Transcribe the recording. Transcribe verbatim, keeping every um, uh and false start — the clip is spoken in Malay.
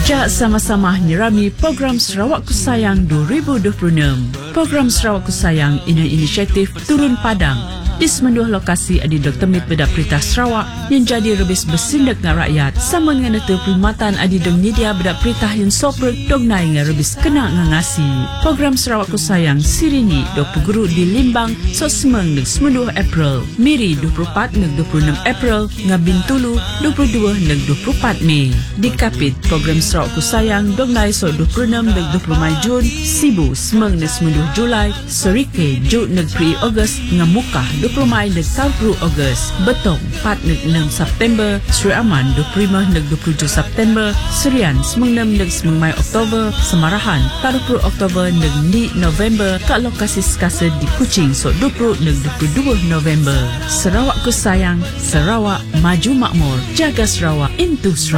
Ja sama-sama nyirami program Sarawak Ku Sayang dua ribu dua puluh enam. Program Sarawak Ku Sayang ini inisiatif Turun Padang di semenduh lokasi adi Doktor Mit Bedak Perintah Sarawak yang jadi rebis bersindak dengan rakyat sama dengan itu perkhidmatan adi dong nyedia bedak perintah yang sopir dong naik dengan rebis kena ngangasi. Program Sarawak Ku Sayang sirini dua puluh guru di Limbang so semeng dengan semenduh April, Miri dua puluh empat dengan dua puluh enam April, Ngabin Tulu dua puluh dua dengan dua puluh empat Mei. Di Kapit, program Sarawak Ku Sayang dong naik so dua puluh enam dengan dua puluh Mei Jun, Sibu semeng dengan semenduh Julai, Serike Jun dengan pri Ogos, Ngamukah dua puluh Mei dan tiga puluh Ogos, Betong empat dan enam September, Sri Aman dua puluh lima dan dua puluh tujuh September, Serian sembilan dan sembilan Mei Oktober, Semarahan tiga puluh Oktober dan di November ke lokasi sekasa di Kuching so dua puluh dan dua puluh dua November. Sarawak Ku Sayang, Sarawak maju makmur, jaga Sarawak into Sarawak.